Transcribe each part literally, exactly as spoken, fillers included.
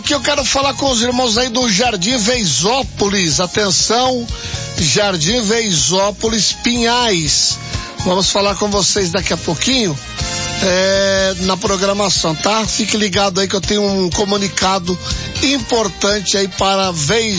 Que eu quero falar com os irmãos aí do Jardim Veisópolis. Atenção, Jardim Veisópolis Pinhais. Vamos falar com vocês daqui a pouquinho é, na programação, tá? Fique ligado aí que eu tenho um comunicado importante aí para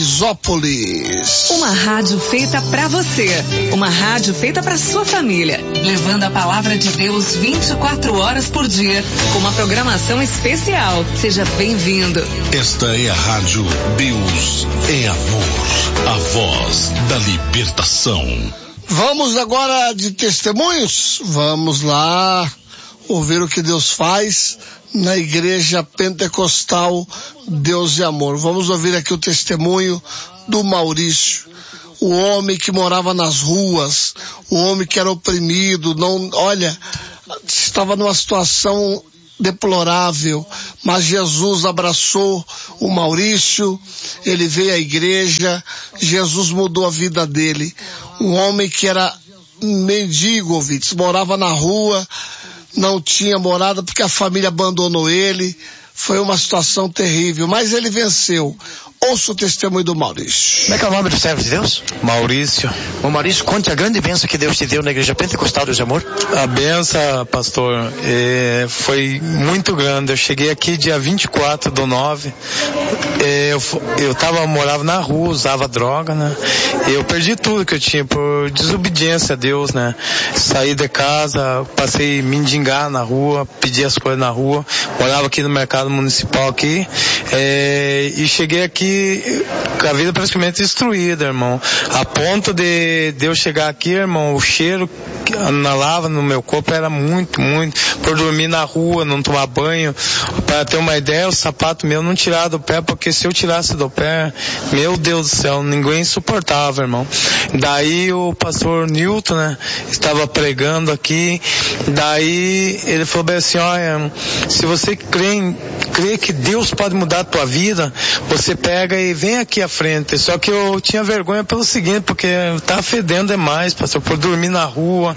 Veisópolis. Uma rádio feita para você, uma rádio feita para sua família, levando a palavra de Deus vinte e quatro horas por dia, com uma programação especial. Seja bem-vindo. Esta é a rádio Deus é Amor, a voz da libertação. Vamos agora de testemunhos? Vamos lá ouvir o que Deus faz na Igreja Pentecostal Deus de Amor. Vamos ouvir aqui o testemunho do Maurício, o homem que morava nas ruas, o homem que era oprimido, não, olha, estava numa situação deplorável, mas Jesus abraçou o Maurício, ele veio à igreja, Jesus mudou a vida dele. Um homem que era mendigo, ouvintes, morava na rua, não tinha morada porque a família abandonou ele. Foi uma situação terrível, mas ele venceu. Ouça o testemunho do Maurício. Como é que é o nome do servo de Deus? Maurício. Ô Maurício, conte a grande bênção que Deus te deu na Igreja Pentecostal Deus de Amor. A bênção, pastor, é, foi muito grande. Eu cheguei aqui dia vinte e quatro do nove. É, eu, eu tava, morava na rua, usava droga, né? Eu perdi tudo que eu tinha por desobediência a Deus, né? Saí de casa, passei a mendigar na rua, pedi as coisas na rua, morava aqui no mercado municipal aqui, é, e cheguei aqui com a vida praticamente destruída, irmão. A ponto de, de eu chegar aqui, irmão, o cheiro na lava no meu corpo era muito, muito. Por dormir na rua, não tomar banho. Para ter uma ideia, o sapato meu não tirava do pé, porque se eu tirasse do pé, meu Deus do céu, ninguém suportava, irmão. Daí o pastor Newton, né, estava pregando aqui, daí ele falou bem assim, olha, se você crê, crê que Deus pode mudar a tua vida, você pega e vem aqui à frente. Só que eu tinha vergonha pelo seguinte, porque tá fedendo demais, pastor, por dormir na rua.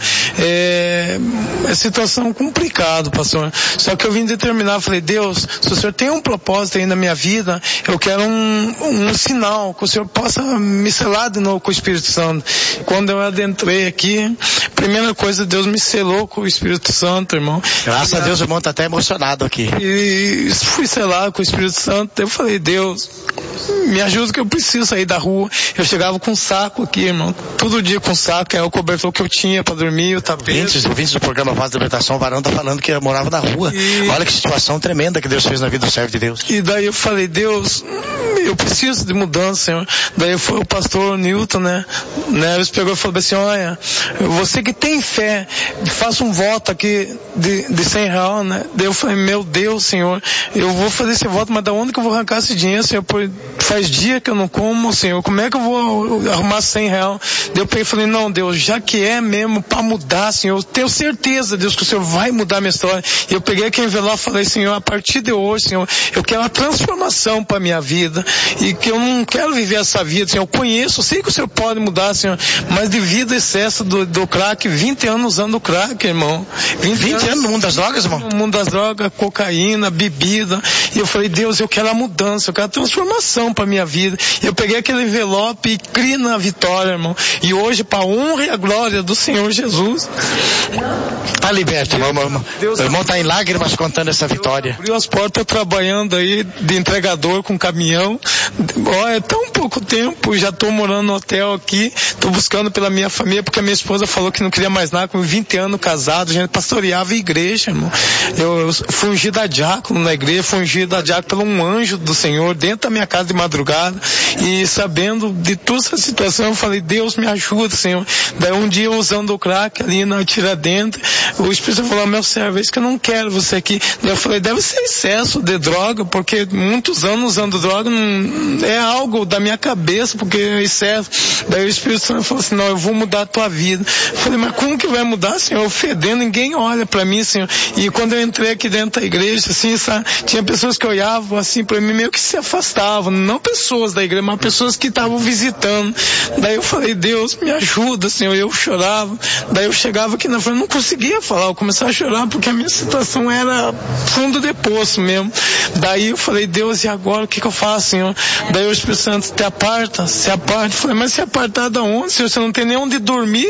É, é situação complicada, pastor. Só que eu vim determinar, falei, Deus, se o Senhor tem um propósito aí na minha vida, eu quero um, um sinal, que o Senhor possa me selar de novo com o Espírito Santo. Quando eu adentrei aqui, primeira coisa, Deus me selou com o Espírito Santo, irmão. Graças e, a Deus, o irmão tá até emocionado aqui. E fui selado com o Espírito Santo. Eu falei, Deus, me ajuda que eu preciso sair da rua. Eu chegava com um saco aqui, irmão. Todo dia com um saco, é o cobertor que eu tinha pra dormir, o tapete. Os ouvintes do programa Voz da Libertação, o varão tá falando que eu morava na rua. E... olha que situação tremenda que Deus fez na vida do servo de Deus. E daí eu falei, Deus, eu preciso de mudança, Senhor. Daí foi o pastor Newton, né? né ele pegou e falou assim, olha, você que tem fé, faça um voto aqui de, de cem reais, né? Daí eu falei, meu Deus, Senhor, eu vou fazer esse voto, mas da onde que eu vou arrancar esse dinheiro, Senhor? Por, faz dia que eu não como, Senhor, como é que eu vou arrumar cem reais? Daí eu peguei e falei, não, Deus, já que é mesmo pra mudar, Senhor, eu tenho certeza, Deus, que o Senhor vai mudar a minha história. E eu peguei aquele envelope e falei, Senhor, a partir de hoje, Senhor, eu quero uma transformação pra minha vida, e que eu não quero viver essa vida, Senhor, eu conheço, eu sei que o Senhor pode mudar, Senhor, mas devido ao excesso do, do crack, vinte anos usando crack, irmão. vinte, vinte anos no mundo das drogas, irmão? No mundo das drogas, cocaína, bebida, e eu falei, Deus, eu quero a mudança, eu quero a transformação pra minha vida. E eu peguei aquele envelope e criei na vitória, irmão. E hoje, pra honra e a glória do Senhor Jesus, tá liberto, irmão. irmão. Deus, o irmão tá em lágrimas contando essa vitória. Abriu as portas, trabalhando aí de entregador com caminhão. Ó, é tão pouco tempo, já tô morando no hotel aqui, tô buscando pela minha família, porque a minha esposa falou que não queria mais nada, com vinte anos casado, a gente pastoreava a igreja, irmão. Eu, eu fui ungido a diácono na igreja, fui ungido a diácono pelo um anjo do Senhor, dentro da minha casa de madrugada, e sabendo de toda essa situação, eu falei, Deus me ajuda, Senhor. Daí um dia, usando o crack ali na Tiradentes, o Espírito falou, meu servo, é isso que eu não quero você aqui. Daí eu falei, deve ser excesso de droga, porque muitos anos usando droga, não, é algo da minha cabeça, porque é excesso. Daí o Espírito Santo falou assim, não, eu vou mudar a tua vida. Eu falei, mas como que vai mudar, Senhor? Eu fedendo, ninguém olha pra mim, Senhor. E quando eu entrei aqui dentro da igreja, assim, sabe, tinha pessoas que olhavam assim pra mim, meio que se afastavam, não pessoas da igreja, mas pessoas que estavam visitando. Daí eu falei, Deus, me ajuda, Senhor. Eu chorava. Daí eu chegava aqui na frente, não conseguia falar, eu começava a chorar porque a minha situação era fundo de poço mesmo. Daí eu falei, Deus, e agora o que que eu faço, Senhor? Daí o Espírito Santo, te aparta, se aparta. Eu falei, mas se apartar da onde, Senhor? Você não tem nem onde dormir?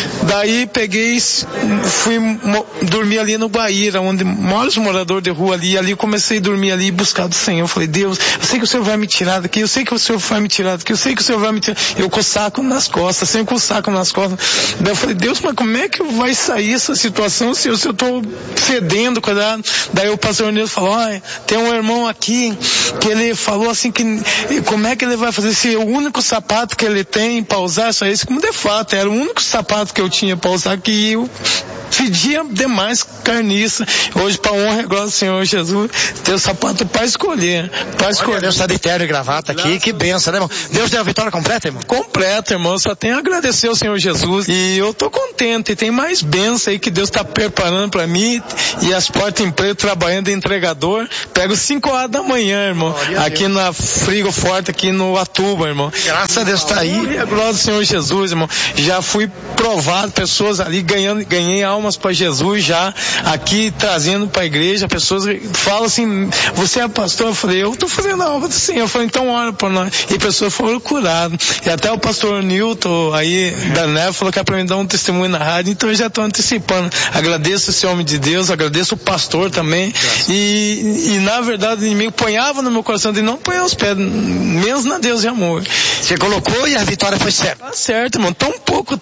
Daí peguei, fui dormir ali no Guaíra, onde moram os moradores de rua ali, ali comecei a dormir ali e buscar do Senhor. Eu falei, Deus, eu sei que o Senhor vai me tirar daqui, eu sei que o Senhor vai me tirar daqui, eu sei que o Senhor vai me tirar. Eu com o saco nas costas, sempre com o saco nas costas. Daí eu falei, Deus, mas como é que vai sair essa situação se eu, se eu tô fedendo, cuidado? Daí o pastor Nilson falou, olha, tem um irmão aqui que ele falou assim que como é que ele vai fazer se o único sapato que ele tem para usar só esse, como de fato era o único sapato que eu tinha para usar, que eu fedia demais carniça. Hoje, para honra e glória do Senhor Jesus, tem o sapato para escolher. Para escolher. Deus está de terno e gravata aqui, Graças que benção, né, irmão? Deus deu a vitória completa, irmão? Completa, irmão. Só tenho a agradecer ao Senhor Jesus. E eu tô contente. E tem mais bênção aí que Deus está preparando para mim. E as portas em preto, trabalhando de entregador. Pego cinco horas da manhã, irmão. Glória aqui na Frigo Forte, aqui no Atuba, irmão. Graças a Deus está aí. E a glória do Senhor Jesus, irmão. Já fui provado, pessoas ali ganhando, ganhei almas para Jesus já, aqui trazendo para a igreja, pessoas falam assim, você é pastor? Eu falei, eu tô fazendo a obra do Senhor. Eu falei, então ora por nós. E pessoas foram curadas. E até o pastor Nilton aí, da Neve, falou que é para mim dar um testemunho na rádio, então eu já tô antecipando. Agradeço esse homem de Deus, agradeço o pastor também. E, e na verdade o inimigo ponhava no meu coração de não pôr os pés, menos na Deus e amor. Você colocou e a vitória foi certa. Tá certo, irmão. Tão pouco